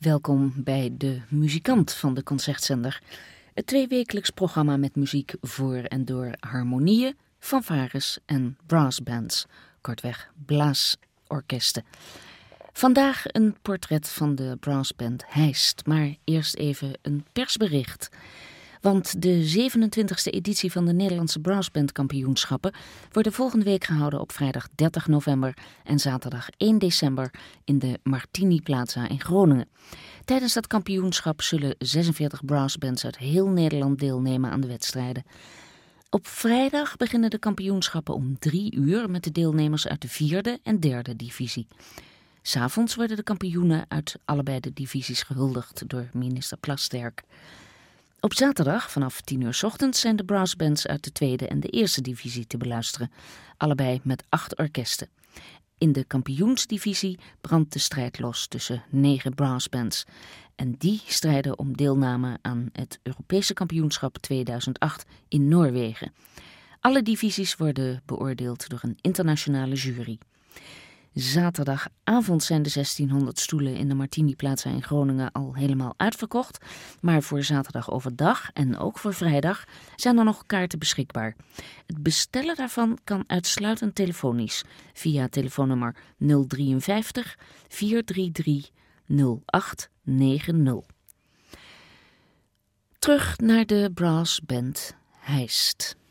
Welkom bij De Muzikant van de Concertzender. Het tweewekelijks programma met muziek voor en door harmonieën, fanfares en brassbands, kortweg blaasorkesten. Vandaag een portret van de brassband Heist, maar eerst even een persbericht. Want de 27e editie van de Nederlandse Brassbandkampioenschappen worden volgende week gehouden op vrijdag 30 november en zaterdag 1 december in de Martini Plaza in Groningen. Tijdens dat kampioenschap zullen 46 brassbands uit heel Nederland deelnemen aan de wedstrijden. Op vrijdag beginnen de kampioenschappen om 3 uur met de deelnemers uit de 4e en 3e divisie. 'S Avonds worden de kampioenen uit allebei de divisies gehuldigd door minister Plasterk. Op zaterdag vanaf 10 uur 's ochtends zijn de brassbands uit de 2e en de 1e divisie te beluisteren, allebei met 8 orkesten. In de kampioensdivisie brandt de strijd los tussen 9 brassbands. En die strijden om deelname aan het Europese kampioenschap 2008 in Noorwegen. Alle divisies worden beoordeeld door een internationale jury. Zaterdagavond zijn de 1600 stoelen in de Martini Plaza in Groningen al helemaal uitverkocht. Maar voor zaterdag overdag en ook voor vrijdag zijn er nog kaarten beschikbaar. Het bestellen daarvan kan uitsluitend telefonisch via telefoonnummer 053 433 0890. Terug naar de brassband Heist.